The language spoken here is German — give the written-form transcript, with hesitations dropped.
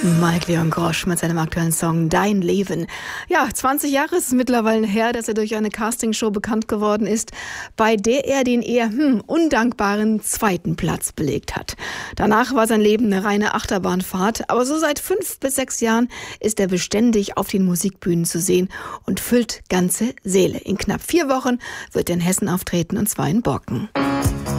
Mike Leon Grosch mit seinem aktuellen Song Dein Leben. Ja, 20 Jahre ist es mittlerweile her, dass er durch eine Castingshow bekannt geworden ist, bei der er den eher undankbaren 2. Platz belegt hat. Danach war sein Leben eine reine Achterbahnfahrt, aber so seit 5 bis 6 Jahren ist er beständig auf den Musikbühnen zu sehen und füllt ganze Säle. In knapp 4 Wochen wird er in Hessen auftreten, und zwar in Borken.